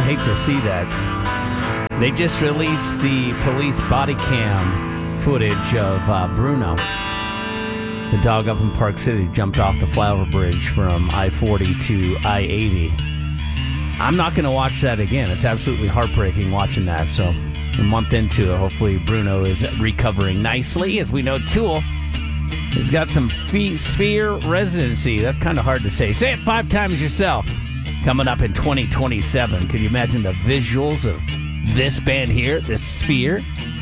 hate to see that. They just released the police body cam footage of Bruno, the dog up in Park City, jumped off the flyover bridge from I-40 to I-80. I'm not going to watch that again. It's absolutely heartbreaking watching that. So a month into it, hopefully Bruno is recovering nicely. As we know, Tool has got some Sphere residency. That's kind of hard to say. Say it 5 times yourself. Coming up in 2027. Can you imagine the visuals of this band here, this Sphere?